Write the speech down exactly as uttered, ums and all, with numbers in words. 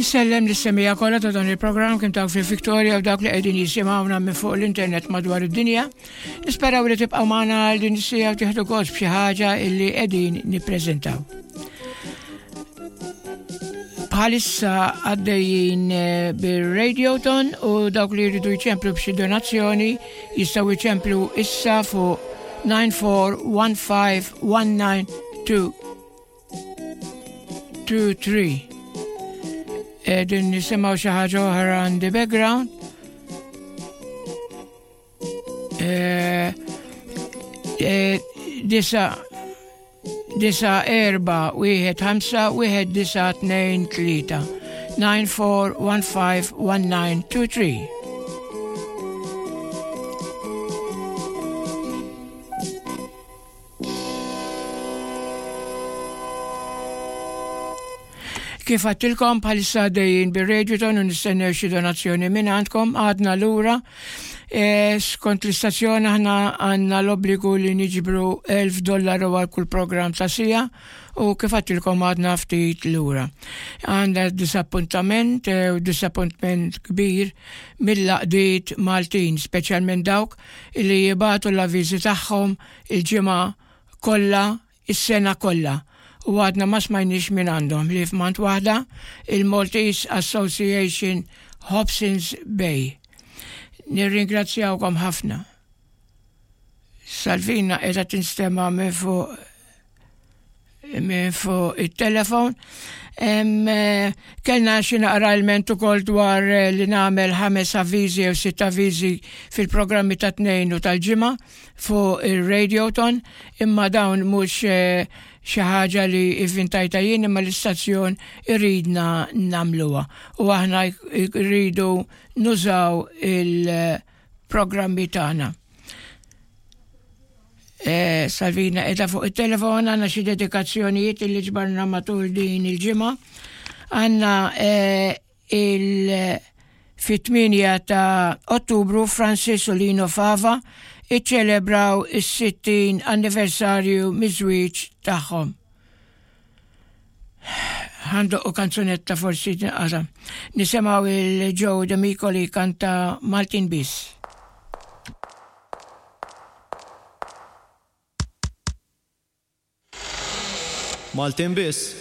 Insellem l-semija kollha ta' dan il-programm kien dawk fil-Victoria u dawk li qegħdin jisimgħuna minn fuq l-internet madwar id-dinja. Nisperaw li tibqgħu magħna għal din is-sija u tieħdu gost b'xi ħaġa illi qegħdin nippreżentaw. Bħalissa għaddejjin bir-Radioton u dawk li jridu jċemplu b'xi donazzjoni jistgħu jċemplu issa fuq nine four one five one nine two two three. Din nisimaw xi ħaġa oħra on the background. Eh, eh, disa disa erba wieħed ħamsa wieħed disa tnejn tlieta nine four one five one nine two three. Kif għattilkom bħalissa dejjin bir-Radioton u nistennew xi donazzjoni minn għandkom għadna lura. E, skont l-istazzjoni aħna għandna l-obbligu li niġbru elf dollaru għal kull programm ta' sija u kif għattilkom għadna ftit lura. Għandha disappuntament u disappuntment kbir mill-laqdiet Maltin, speċjalment dawk li jibatu l-avviżi tagħhom il-ġimgħa kollha, is-sena kollha. U għadna ma smajniex minn għandhom li f'mant waħda il-Maltese Association Hobsons Bay. Nirringrazzjawkom ħafna. Salvina qiegħda tinstema' minn fuq minn fuq it-telefon. Kellna xi naqra ilment ukoll dwar li nagħmel ħames avviżi u sitt avviżi fil-programmi ta' tnejn u tal-ġimgħa fuq ir-Radioton, imma dawn mhux xi ħaġa li ivvintajta jien imma l-istazzjon irridna nagħmluha u aħna rridu nużaw il-programmi tagħna. Eh, Salvina qiegħda fuq it-telefon għandna xi dedikazzjonijiet li ġbarna matul din il-ġimgħa. Għandna eh, il fit-tminja ta' Ottubru Francis u Lino Fava iċċelebraw is-sittin anniversarju miż-żwieġ tagħhom. Għanduq kanzunetta forsi tinqara. Nisimgħu il-Joe D'Amico li kanta Maltin Biss. Maltin Biss.